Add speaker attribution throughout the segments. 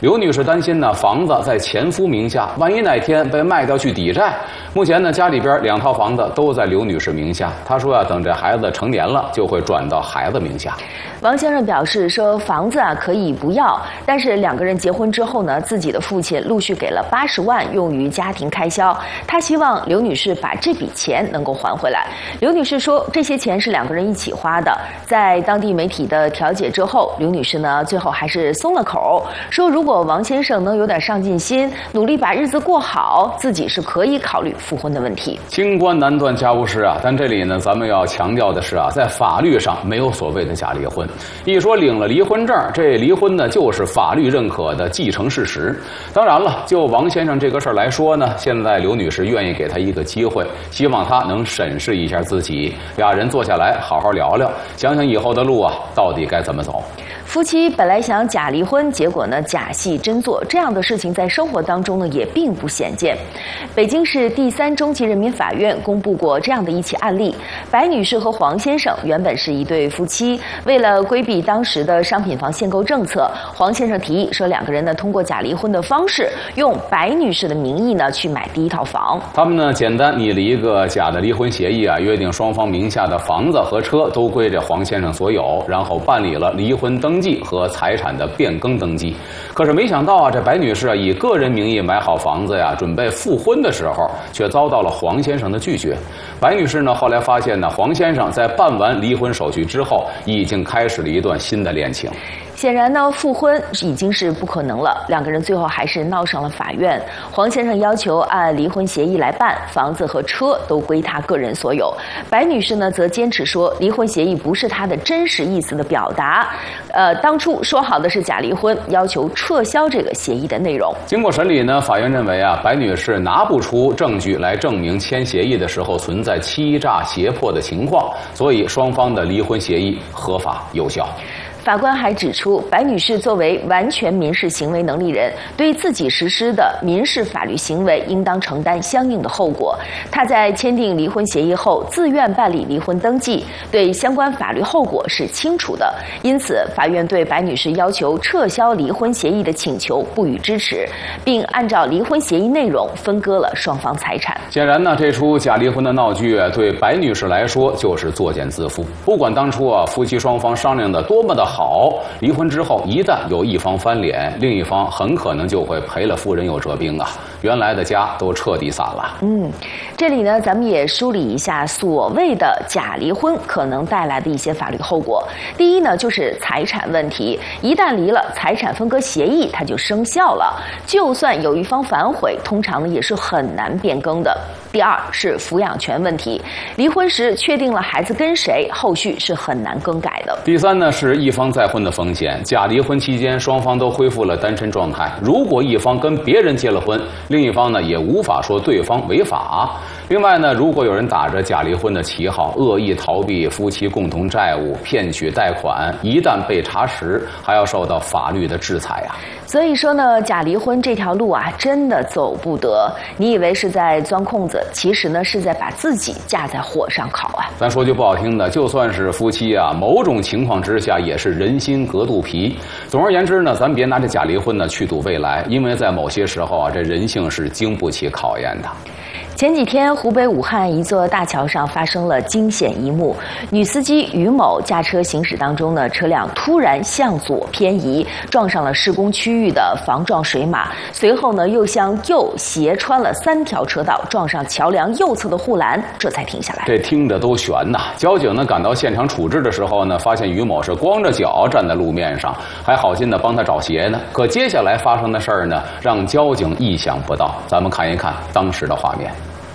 Speaker 1: 刘女士担心呢，房子在前夫名下，万一哪天被卖掉去抵债。目前呢，家里边2套房子都在刘女士名下。她说等这孩子成年了，就会转到孩子名下。
Speaker 2: 王先生表示说，房子可以不要，但是2个人结婚之后呢，自己的父亲陆续给了80万用于家庭开销，他希望刘女士把这笔钱能够还回来。刘女士说，这些钱是2个人一起花的。在当地媒体的调解之后，刘女士呢最后还是松了口，说如果王先生能有点上进心，努力把日子过好，自己是可以考虑复婚的问题。
Speaker 1: 清官难断家务事啊，但这里呢，咱们要强调的是啊，在法律上没有所谓的假离婚。一说领了离婚证，这离婚呢就是法律认可的既成事实。当然了，就王先生这个事儿来说呢，现在刘女士愿意给他一个机会，希望他能审视一下自己，2人坐下来好好聊聊，想想以后的路啊，到底该怎么走。
Speaker 2: 夫妻本来想假离婚，结果呢假戏真做，这样的事情在生活当中呢也并不鲜见。北京市第3中级人民法院公布过这样的一起案例：白女士和黄先生原本是一对夫妻，为了规避当时的商品房限购政策，黄先生提议说2个人呢通过假离婚的方式，用白女士的名义呢去买第1套房。
Speaker 1: 他们呢简单拟了一个假的离婚协议啊，约定双方名下的房子和车都归这黄先生所有，然后办理了离婚登记和财产的变更登记。可是没想到啊，这白女士啊以个人名义买好房子呀，准备复婚的时候，却遭到了黄先生的拒绝。白女士呢后来发现呢，黄先生在办完离婚手续之后，已经开始了一段新的恋情。
Speaker 2: 显然呢，复婚已经是不可能了，2个人最后还是闹上了法院。黄先生要求按离婚协议来办，房子和车都归他个人所有。白女士呢则坚持说，离婚协议不是她的真实意思的表达，当初说好的是假离婚，要求撤销这个协议的内容。
Speaker 1: 经过审理呢，法院认为啊，白女士拿不出证据来证明签协议的时候存在欺诈胁迫的情况，所以双方的离婚协议合法有效。
Speaker 2: 法官还指出，白女士作为完全民事行为能力人，对自己实施的民事法律行为应当承担相应的后果。她在签订离婚协议后自愿办理离婚登记，对相关法律后果是清楚的。因此，法院对白女士要求撤销离婚协议的请求不予支持，并按照离婚协议内容分割了双方财产。
Speaker 1: 显然呢，这出假离婚的闹剧对白女士来说就是作茧自缚。不管当初啊夫妻双方商量的多么的好，离婚之后一旦有一方翻脸，另一方很可能就会赔了夫人又折兵啊，原来的家都彻底散了。
Speaker 2: 这里呢，咱们也梳理一下所谓的假离婚可能带来的一些法律后果。第一呢，就是财产问题，一旦离了，财产分割协议它就生效了，就算有一方反悔，通常呢也是很难变更的。第二是抚养权问题，离婚时确定了孩子跟谁，后续是很难更改的。
Speaker 1: 第三呢，是一方再婚的风险，假离婚期间双方都恢复了单身状态，如果一方跟别人结了婚，另一方呢也无法说对方违法。另外呢，如果有人打着假离婚的旗号恶意逃避夫妻共同债务，骗取贷款，一旦被查实，还要受到法律的制裁啊。
Speaker 2: 所以说呢，假离婚这条路啊，真的走不得。你以为是在钻空子，其实呢是在把自己架在火上烤啊。
Speaker 1: 咱说句不好听的，就算是夫妻啊，某种情况之下也是人心隔肚皮。总而言之呢，咱别拿这假离婚呢去赌未来，因为在某些时候啊，这人性是经不起考验的。
Speaker 2: 前几天，湖北武汉一座大桥上发生了惊险一幕。女司机于某驾车行驶当中呢，车辆突然向左偏移，撞上了施工区域的防撞水马，随后呢又向右斜穿了3条车道，撞上桥梁右侧的护栏，这才停下来。
Speaker 1: 这听着都悬呐！交警呢赶到现场处置的时候呢，发现于某是光着脚站在路面上，还好心的帮他找鞋呢。可接下来发生的事儿呢，让交警意想不到。咱们看一看当时的画面。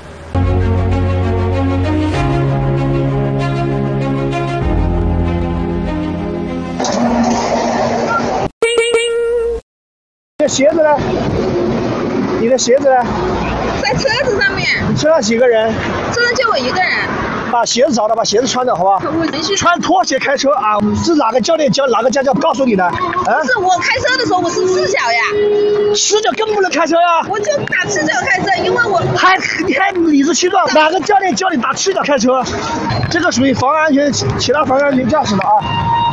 Speaker 3: 你的鞋子呢？你的鞋子呢？
Speaker 4: 在车子上面。
Speaker 3: 你车上几个人？
Speaker 4: 车上就我一个人。
Speaker 3: 把鞋子找到，把鞋子穿着，好吧？穿拖鞋开车啊？是哪个教练教哪个家教告诉你的？啊？
Speaker 4: 不是，我开车的时候我是赤脚呀。
Speaker 3: 赤脚更不能开车呀。
Speaker 4: 我就打赤脚开车，因为我
Speaker 3: 你还理直气壮，哪个教练教你打赤脚开车？这个属于妨碍安全，其他妨碍安全驾驶的啊。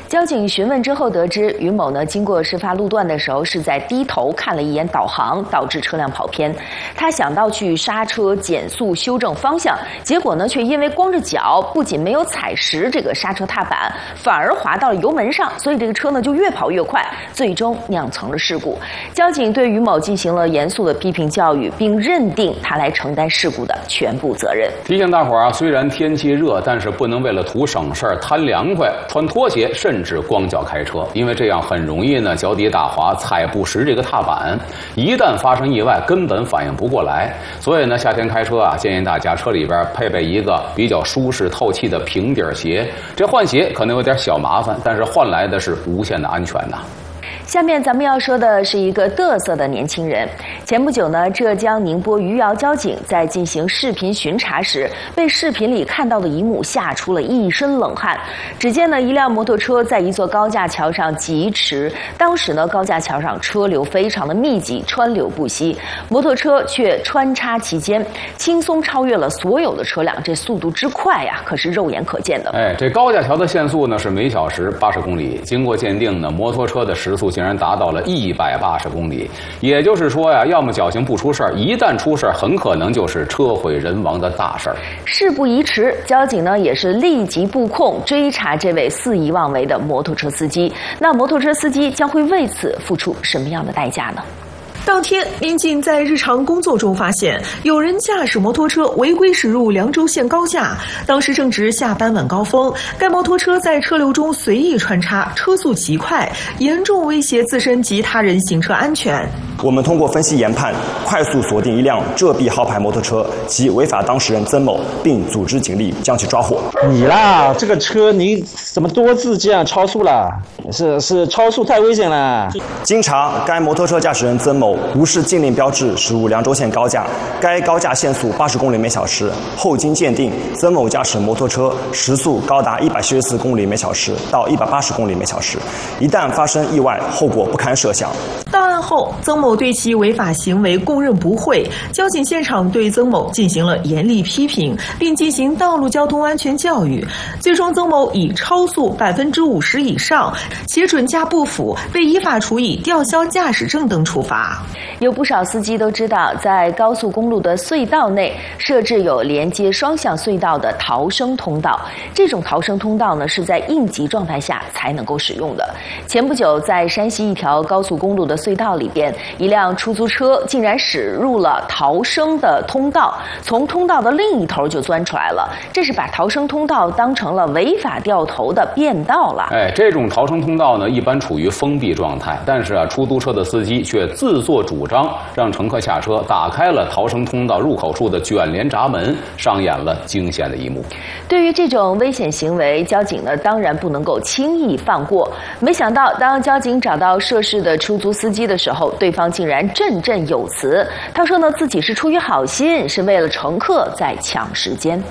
Speaker 2: 交警询问之后得知，于某呢经过事发路段的时候是在低头看了一眼导航，导致车辆跑偏。他想到去刹车、减速、修正方向，结果呢却因为光着脚，不仅没有踩实这个刹车踏板，反而滑到了油门上，所以这个车呢就越跑越快，最终酿成了事故。交警对于某进行了严肃的批评教育，并认定他来承担事故的全部责任。
Speaker 1: 提醒大伙儿啊，虽然天气热，但是不能为了图省事儿、贪凉快，穿拖鞋甚至光脚开车，因为这样很容易呢脚底打滑，踩不实这个踏板，一旦发生意外，根本反应不过来。所以呢，夏天开车啊，建议大家车里边配备一个比较舒适透气的平底鞋。这换鞋可能有点小麻烦，但是换来的是无限的安全呐。
Speaker 2: 下面咱们要说的是一个嘚瑟的年轻人。前不久呢，浙江宁波余姚交警在进行视频巡查时，被视频里看到的一幕吓出了一身冷汗。只见呢，一辆摩托车在一座高架桥上疾驰，当时呢，高架桥上车流非常的密集，川流不息，摩托车却穿插其间，轻松超越了所有的车辆，这速度之快呀，可是肉眼可见的。
Speaker 1: 这高架桥的限速呢是每小时80公里，经过鉴定呢，摩托车的时速竟然达到了180公里，也就是说呀，要么侥幸不出事儿，一旦出事儿，很可能就是车毁人亡的大事儿。
Speaker 2: 事不宜迟，交警呢也是立即布控追查这位肆意妄为的摩托车司机。那摩托车司机将会为此付出什么样的代价呢？
Speaker 5: 当天，民警在日常工作中发现，有人驾驶摩托车违规驶入凉州县高架，当时正值下班晚高峰，该摩托车在车流中随意穿插，车速极快，严重威胁自身及他人行车安全。
Speaker 6: 我们通过分析研判，快速锁定一辆浙 B 号牌摩托车及违法当事人曾某，并组织警力将其抓获。
Speaker 7: 你啦，这个车你怎么多次这样超速了？是超速太危险了。
Speaker 6: 经查，该摩托车驾驶人曾某无视禁令标志驶入凉州县高架，该高架限速80公里每小时。后经鉴定，曾某驾驶摩托车时速高达174公里每小时到180公里每小时，一旦发生意外，后果不堪设想。
Speaker 5: 到案后，曾某对其违法行为供认不讳，交警现场对曾某进行了严厉批评，并进行道路交通安全教育。最终，曾某以超速50%以上且准驾不符，被依法处以吊销驾驶证等处罚。
Speaker 2: 有不少司机都知道，在高速公路的隧道内设置有连接双向隧道的逃生通道，这种逃生通道呢是在应急状态下才能够使用的。前不久，在山西一条高速公路的隧道里边，一辆出租车竟然驶入了逃生的通道，从通道的另一头就钻出来了，这是把逃生通道当成了违法掉头的便道了。
Speaker 1: 这种逃生通道呢一般处于封闭状态，但是出租车的司机却自作主张让乘客下车，打开了逃生通道入口处的卷帘闸门，上演了惊险的一幕。
Speaker 2: 对于这种危险行为，交警呢当然不能够轻易放过。没想到，当交警找到涉事的出租司机的时候，对方竟然振振有词。他说呢，自己是出于好心，是为了乘客在抢时间。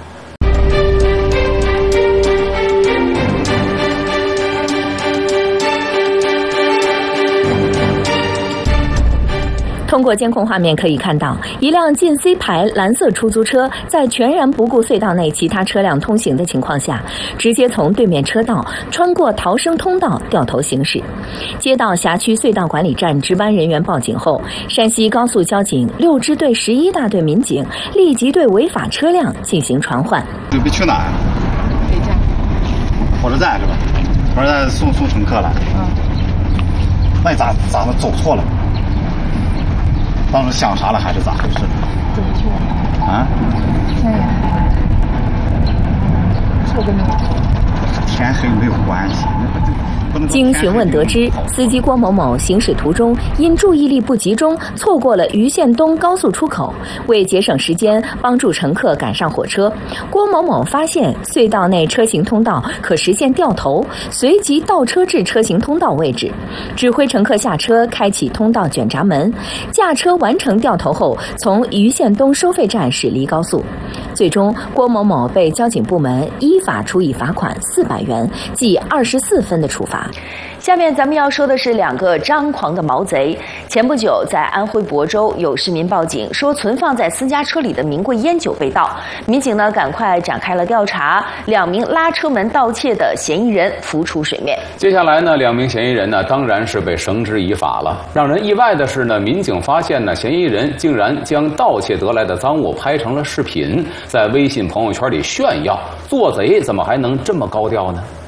Speaker 8: 通过监控画面可以看到，一辆进 C 牌蓝色出租车在全然不顾隧道内其他车辆通行的情况下，直接从对面车道穿过逃生通道掉头行驶。接到辖区隧道管理站值班人员报警后，山西高速交警6支队11大队民警立即对违法车辆进行传唤。
Speaker 9: 准备去哪儿？北站。火车站是吧？火车站送乘客了。那你咋走错了？当时想啥了还是咋回事？
Speaker 10: 怎么去的？
Speaker 9: 啊？
Speaker 10: 这跟
Speaker 9: 天黑没有关系。
Speaker 8: 经询问得知，司机郭某某行驶途中因注意力不集中，错过了余县东高速出口。为节省时间，帮助乘客赶上火车，郭某某发现隧道内车行通道可实现掉头，随即倒车至车行通道位置，指挥乘客下车，开启通道卷闸门，驾车完成掉头后，从余县东收费站驶离高速。最终，郭某某被交警部门依法处以罚款400元，记24分的处罚。
Speaker 2: 下面咱们要说的是2个张狂的毛贼。前不久，在安徽亳州，有市民报警说存放在私家车里的名贵烟酒被盗，民警呢赶快展开了调查，2名拉车门盗窃的嫌疑人浮出水面。
Speaker 1: 接下来呢，2名嫌疑人呢当然是被绳之以法了。让人意外的是呢，民警发现呢，嫌疑人竟然将盗窃得来的赃物拍成了视频，在微信朋友圈里炫耀。做贼怎么还能这么高调呢？